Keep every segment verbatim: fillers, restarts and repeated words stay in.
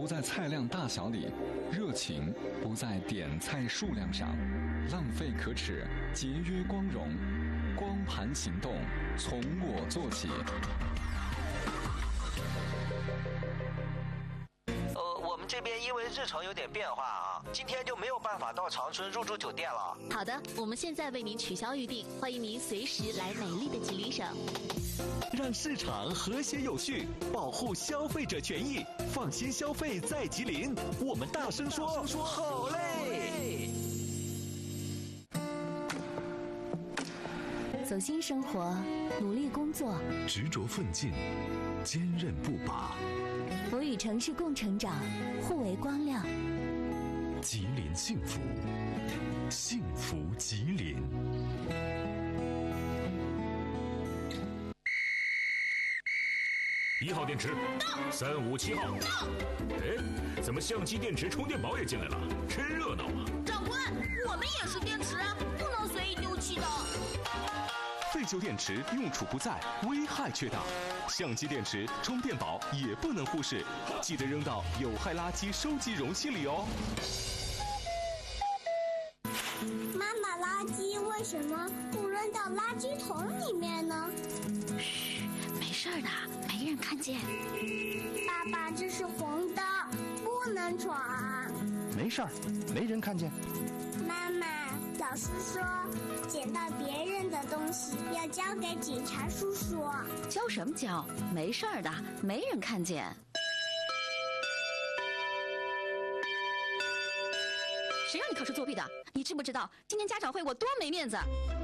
不在菜量大小里，热情不在点菜数量上，浪费可耻，节约光荣，光盘行动从我做起。 呃，我们这边因为日程有点变化啊，今天就没有办法到长春入住酒店了。 好的，我们现在为您取消预定，欢迎您随时来美丽的吉林省。 让市场和谐有序，保护消费者权益，放心消费在吉林。我们大声说，好嘞！ 走心生活，努力工作， 执着奋进，坚韧不拔。 我与城市共成长，互为光亮。 吉林幸福，幸福吉林。 一号电池到，三五七号到。哎，怎么相机、电池、充电宝也进来了？真热闹啊！ 长官，我们也是电池，不能随意丢弃的。 废旧电池用处不在，危害却大。相机、电池、充电宝也不能忽视，记得扔到有害垃圾收集容器里哦。 妈妈，垃圾为什么不扔到垃圾桶里面呢？ 嘘，没事的，没人看见。 爸爸，这是红灯，不能闯。 没事儿，没人看见。 妈妈，老师说捡到别人的东西要交给警察叔叔。 交什么交？没事儿的，没人看见。谁让你考试作弊的？你知不知道今天家长会我多没面子？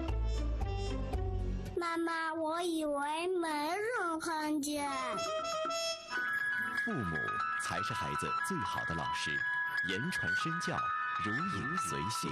妈妈，我以为没人看见。 父母才是孩子最好的老师，言传身教，如影随形。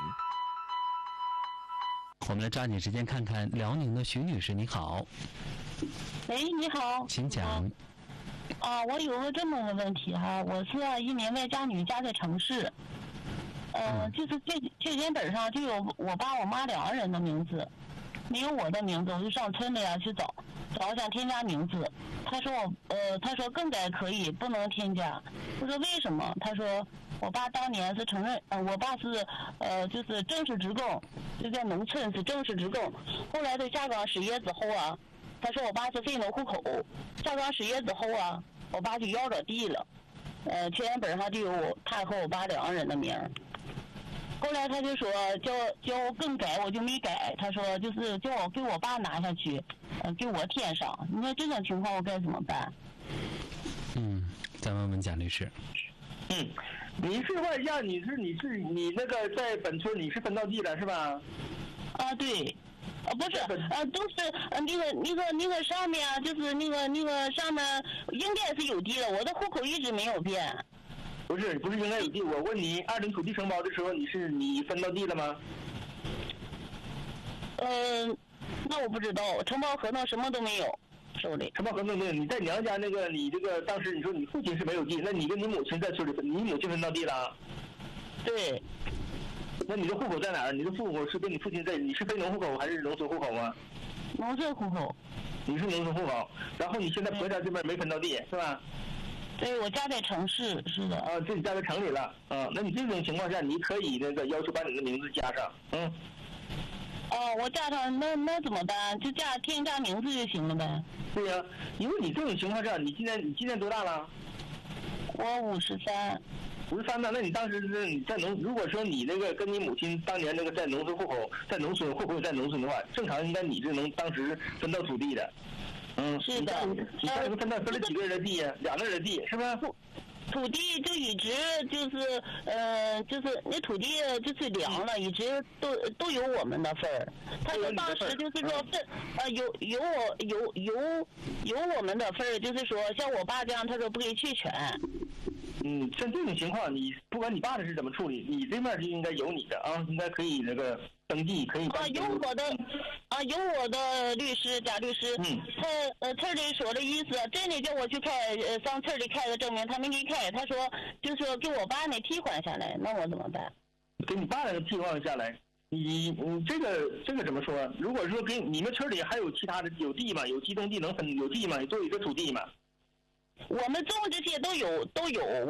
我们来抓紧时间看看辽宁的徐女士，你好。 喂，你好， 请讲。 啊，我有个这么个问题哈，我是一名外嫁女，家在城市。呃， 嗯、 就是借借钱本上就有我爸我妈两个人的名字，没有我的名字，我就上村里啊去找，找想添加名字。他说我呃，他说更改可以，不能添加。我说为什么？他说我爸当年是承认，呃，我爸是呃就是正式职工，就在农村是正式职工。后来他下岗失业之后啊，他说我爸是非农户口，下岗失业之后啊，我爸就要着地了，呃，欠钱本上就有他和我爸两个人的名。后来他就说叫叫我更改，我就没改。他说就是叫我给我爸拿下去，呃，给我添上。你说这种情况我该怎么办？ 嗯，再问问贾律师。 嗯，你是外嫁，你是你是你那个在本村你是分到地了是吧？ 啊，对，啊不是，呃都是呃那个那个那个上面啊，就是那个那个上面应该是有地的，我的户口一直没有变。 不是不是应该有地，我问你，二零土地承包的时候，你是你分到地了吗？ 嗯、呃，那我不知道，承包合同什么都没有手里。 承包合同没有，你在娘家那个，你这个当时你说你父亲是没有地，那你跟你母亲在村里分，你母亲分到地了？ 对。 那你的户口在哪儿？你的户口是跟你父亲在，你是非农户口还是农村户口吗？ 农村户口。 你是农村户口，然后你现在婆家这边没分到地是吧？ 对，我家在城市，是的。 啊，自己家在城里了，啊，那你这种情况下，你可以那个要求把你的名字加上，嗯。 哦，我加上那那怎么办？就加添加名字就行了呗。 对呀、啊，因为你这种情况下，你今年你今年多大了？ 我五十三。 五十三呢？那你当时是你在农，如果说你那个跟你母亲当年那个在农村户口，在农村户口在农村的话，正常应该你是能当时分到土地的。嗯， 是的。 你当时分到分了几个人的地呀？两个人的地是吧？ 土地就一直就是呃，就是那土地就是凉了，一直都都有我们的份儿。他说当时就是说分呃有有我有有有我们的份儿，就是说像我爸这样，他说不给弃权。 嗯，像这种情况，你不管你爸的是怎么处理，你这面就应该有你的啊，应该可以那个登记，可以。 啊，有我的啊，有我的律师贾律师， 嗯， 他呃村里说的意思，真的叫我去开呃上村里开个证明，他没给开，他说就说给我爸那替换下来，那我怎么办？ 给你爸那个替换下来，你你这个这个怎么说？如果说给你们村里还有其他的有地吗？有机动地能分有地吗？都有一个土地吗？ 我们种这些都有都有。